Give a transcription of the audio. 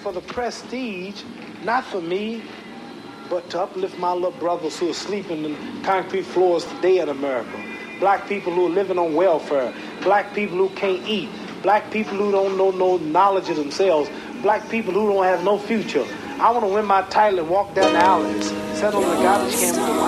for the prestige, not for me, but to uplift my little brothers who are sleeping in concrete floors today in America. Black people who are living on welfare. Black people who can't eat. Black people who don't know no knowledge of themselves. Black people who don't have no future. I want to win my title and walk down the alleys, set on the garbage can with the